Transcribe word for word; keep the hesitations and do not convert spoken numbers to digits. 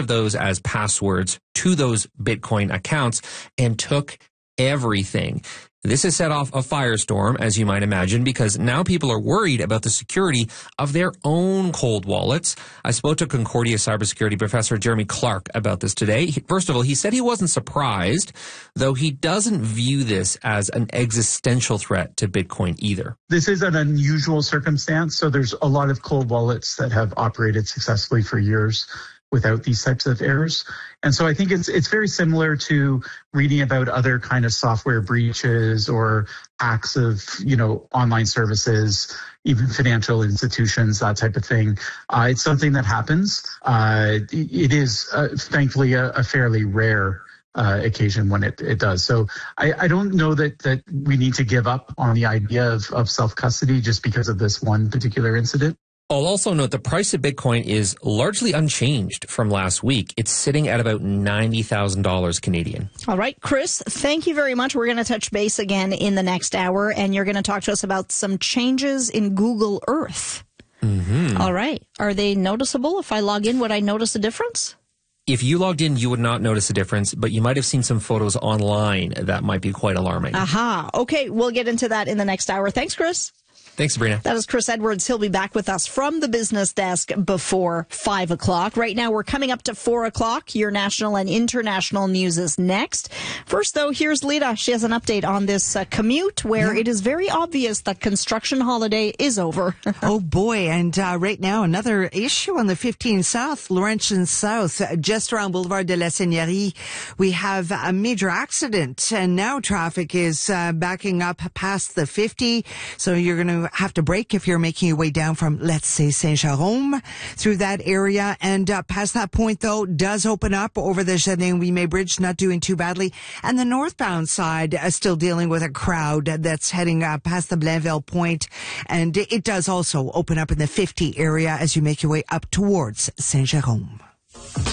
those as passwords to those Bitcoin accounts and took everything. This has set off a firestorm, as you might imagine, because now people are worried about the security of their own cold wallets. I spoke to Concordia cybersecurity professor Jeremy Clark about this today. First of all, he said he wasn't surprised, though he doesn't view this as an existential threat to Bitcoin either. This is an unusual circumstance. So there's a lot of cold wallets that have operated successfully for years without these types of errors. And so I think it's it's very similar to reading about other kind of software breaches or hacks of, you know, online services, even financial institutions, that type of thing. Uh, it's something that happens. Uh, it is, uh, thankfully, a, a fairly rare uh, occasion when it, it does. So I, I don't know that, that we need to give up on the idea of, of self-custody just because of this one particular incident. I'll also note the price of Bitcoin is largely unchanged from last week. It's sitting at about ninety thousand dollars Canadian. All right, Chris, thank you very much. We're going to touch base again in the next hour, and you're going to talk to us about some changes in Google Earth. Mm-hmm. All right. Are they noticeable? If I log in, would I notice a difference? If you logged in, you would not notice a difference, but you might have seen some photos online that might be quite alarming. Aha. Okay, we'll get into that in the next hour. Thanks, Chris. Thanks, Sabrina. That is Chris Edwards. He'll be back with us from the business desk before five o'clock. Right now, we're coming up to four o'clock. Your national and international news is next. First, though, here's Lita. She has an update on this uh, commute where yeah. it is very obvious that construction holiday is over. Oh, boy. And uh, right now, another issue on the fifteen South, Laurentian South, just around Boulevard de la Seigneurie. We have a major accident, and now traffic is uh, backing up past the fifty. So you're going to have to brake if you're making your way down from, let's say, Saint-Jérôme through that area. And uh, past that point, though, does open up over the Jardin-Ouimet Bridge, not doing too badly. And the northbound side uh, still dealing with a crowd that's heading uh, past the Blainville Point. And it does also open up in the fifty area as you make your way up towards Saint-Jérôme.